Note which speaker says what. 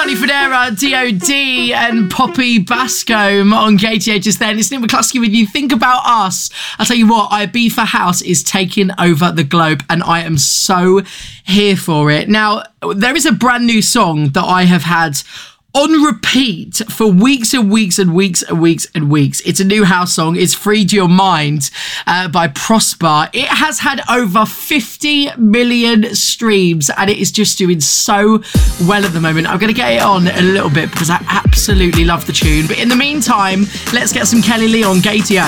Speaker 1: Johnny Federa, D.O.D. and Poppy Bascombe on KTO just then. It's Nick McCluskey with you. Think about us. I'll tell you what, Ibiza House is taking over the globe and I am so here for it. Now, there is a brand new song that I have had on repeat for weeks and weeks and weeks and weeks and weeks. It's a new house song. It's Freed Your Mind by Prosper. It has had over 50 million streams and it is just doing so well at the moment. I'm going to get it on a little bit because I absolutely love the tune. But in the meantime, let's get some Kelly Lee on KTO.